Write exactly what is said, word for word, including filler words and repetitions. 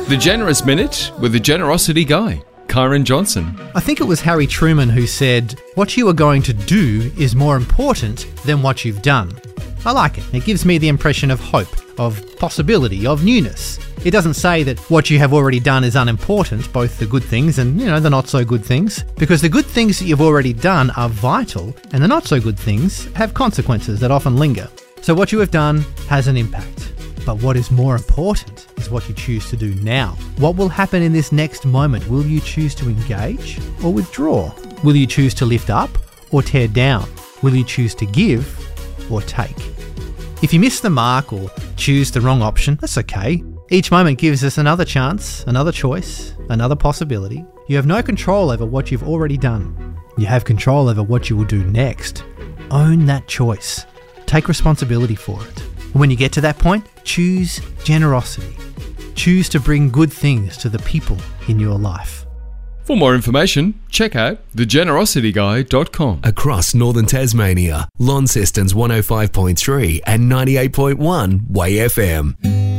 The Generous Minute with the Generosity Guy, Kyron Johnson. I think it was Harry Truman who said, what you are going to do is more important than what you've done. I like it. It gives me the impression of hope, of possibility, of newness. It doesn't say that what you have already done is unimportant, both the good things and, you know, the not so good things, because the good things that you've already done are vital, and the not so good things have consequences that often linger. So what you have done has an impact. But what is more important is what you choose to do now. What will happen in this next moment? Will you choose to engage or withdraw? Will you choose to lift up or tear down? Will you choose to give or take? If you miss the mark or choose the wrong option, that's okay. Each moment gives us another chance, another choice, another possibility. You have no control over what you've already done. You have control over what you will do next. Own that choice. Take responsibility for it. When you get to that point, choose generosity. Choose to bring good things to the people in your life. For more information, check out the generosity guy dot com. Across northern Tasmania, Launceston's one oh five point three and ninety-eight point one Way F M.